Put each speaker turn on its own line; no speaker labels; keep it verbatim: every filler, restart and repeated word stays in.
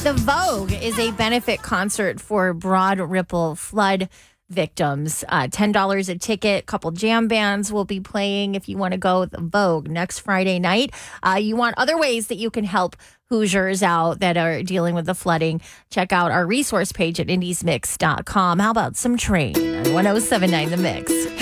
The Vogue is a benefit concert for Broad Ripple flood victims. Uh, ten dollars a ticket. Couple jam bands will be playing if you want to go. The Vogue next Friday night. Uh, you want other ways that you can help Hoosiers out that are dealing with the flooding. Check out our resource page at indies mix dot com. How about some Train on one oh seven point nine The Mix?